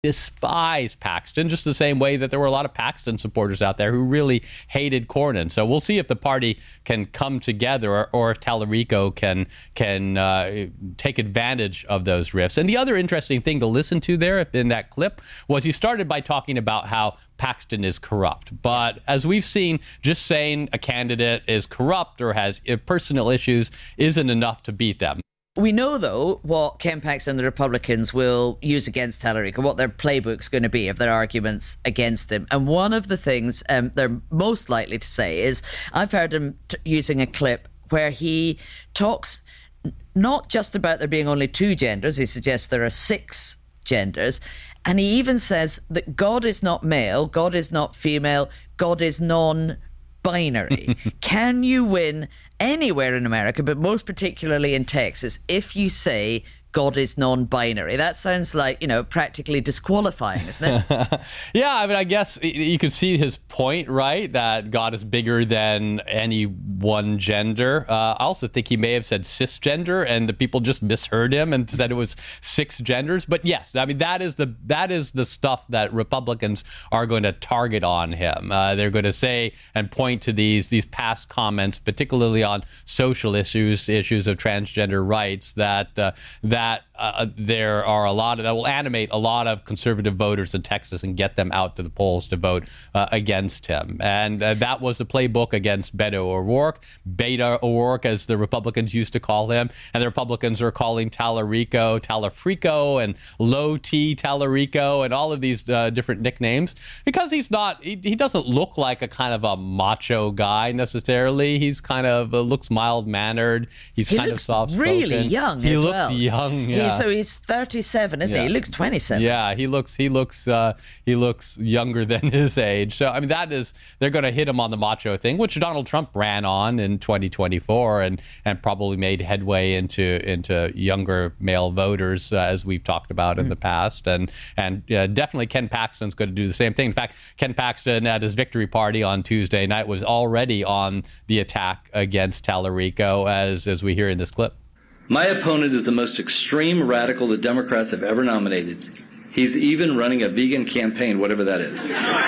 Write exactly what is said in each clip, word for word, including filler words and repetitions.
despise Paxton, just the same way that there were a lot of Paxton supporters out there who really hated Cornyn. So we'll see if the party can come together, or, or if Tallarico can can uh, take advantage of those rifts. And the other interesting thing to listen to there in that clip was he started by talking about how Paxton is corrupt. But as we've seen, just saying a candidate is corrupt or has personal issues isn't enough to beat them. We know, though, what Ken Paxton and the Republicans will use against Tallarico, what their playbook's going to be of their arguments against him. And one of the things um, they're most likely to say is, I've heard him t- using a clip where he talks not just about there being only two genders, he suggests there are six genders, and he even says that God is not male, God is not female, God is non binary. Can you win anywhere in America, but most particularly in Texas, if you say God is non-binary? That sounds like, you know, practically disqualifying, isn't it? Yeah, I mean, I guess you could see his point, right? That God is bigger than any one gender. Uh, I also think he may have said cisgender, and the people just misheard him and said it was six genders. But yes, I mean, that is the that is the stuff that Republicans are going to target on him. Uh, they're going to say and point to these these past comments, particularly on social issues, issues of transgender rights, that uh, that. that uh, there are a lot of, that will animate a lot of conservative voters in Texas and get them out to the polls to vote uh, against him. And uh, that was the playbook against Beto O'Rourke, Beta O'Rourke, as the Republicans used to call him. And the Republicans are calling Tallarico Tallafrico and Low T Tallarico and all of these uh, different nicknames because he's not, he, he doesn't look like a kind of a macho guy necessarily. He's kind of uh, looks mild-mannered. He's he kind of soft-spoken. Really young. He as looks well. young. Yeah. He, so he's thirty-seven, isn't Yeah. he? He looks twenty-seven. Yeah, he looks he looks uh, he looks younger than his age. So I mean, that is, they're going to hit him on the macho thing, which Donald Trump ran on in twenty twenty-four, and and probably made headway into into younger male voters, uh, as we've talked about in mm. the past. And and uh, definitely Ken Paxton's going to do the same thing. In fact, Ken Paxton at his victory party on Tuesday night was already on the attack against Tallarico, as as we hear in this clip. My opponent is the most extreme radical the Democrats have ever nominated. He's even running a vegan campaign, whatever that is.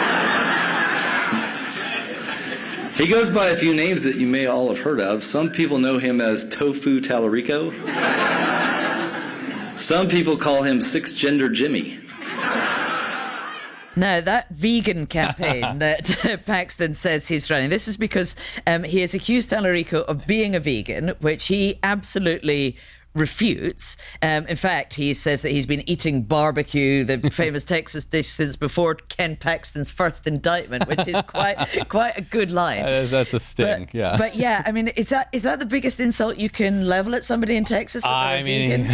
He goes by a few names that you may all have heard of. Some people know him as Tofu Tallarico. Some people call him Six Gender Jimmy. Now, that vegan campaign that Paxton says he's running, this is because um, he has accused Tallarico of being a vegan, which he absolutely refutes. Um, in fact, he says that he's been eating barbecue, the famous Texas dish, since before Ken Paxton's first indictment, which is quite quite a good line. That is, that's a sting, but, yeah. But yeah, I mean, is that is that the biggest insult you can level at somebody in Texas? That I mean,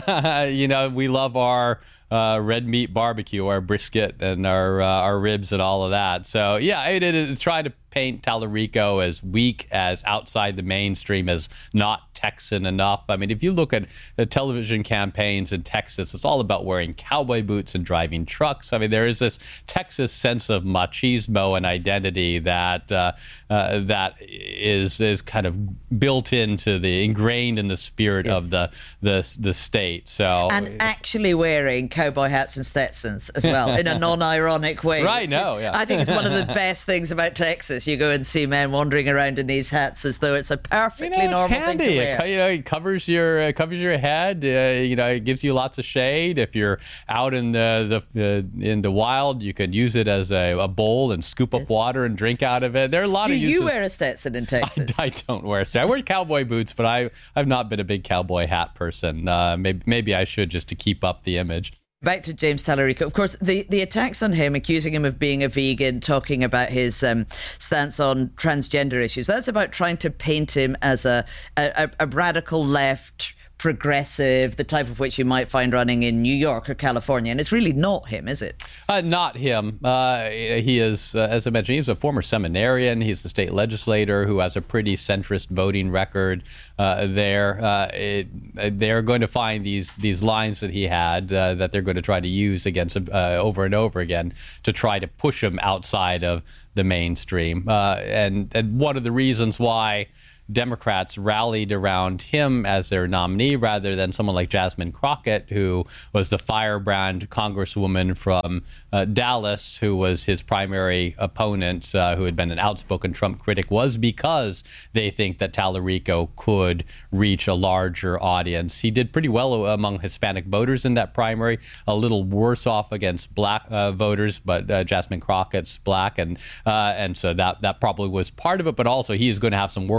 you know, we love our Uh, red meat barbecue, our brisket and our uh, our ribs and all of that. So yeah, it is trying to paint Tallarico as weak, as outside the mainstream, as not Texan enough. I mean, if you look at the television campaigns in Texas, it's all about wearing cowboy boots and driving trucks. I mean, there is this Texas sense of machismo and identity that uh, uh, that is is kind of built into the ingrained in the spirit yes. of the the the state. So and actually wearing cowboy hats and Stetsons as well in a non-ironic way. Right? No, is, yeah. I think it's one of the best things about Texas. You go and see men wandering around in these hats as though it's a perfectly you know, normal handy. thing to wear. It, you know, it covers your uh, covers your head. Uh, you know, it gives you lots of shade. If you're out in the the uh, in the wild, you can use it as a, a bowl and scoop up yes. water and drink out of it. There are a lot Do of uses. Do you wear a Stetson in Texas? I, I don't wear a Stetson. I wear cowboy boots, but I I've not been a big cowboy hat person. Uh, maybe maybe I should, just to keep up the image. Back to James Tallarico. Of course, the, the attacks on him, accusing him of being a vegan, talking about his um, stance on transgender issues, that's about trying to paint him as a, a, a radical left progressive, the type of which you might find running in New York or California. And it's really not him, is it? Uh, not him. Uh, he is, uh, as I mentioned, he's a former seminarian. He's a state legislator who has a pretty centrist voting record uh, there. Uh, it, they're going to find these these lines that he had uh, that they're going to try to use against him uh, over and over again to try to push him outside of the mainstream. Uh, and, and one of the reasons why Democrats rallied around him as their nominee rather than someone like Jasmine Crockett, who was the firebrand congresswoman from uh, Dallas, who was his primary opponent, uh, who had been an outspoken Trump critic, was because they think that Tallarico could reach a larger audience. He did pretty well among Hispanic voters in that primary, a little worse off against black uh, voters, but uh, Jasmine Crockett's black, and uh, and so that that probably was part of it. But also, he is going to have some work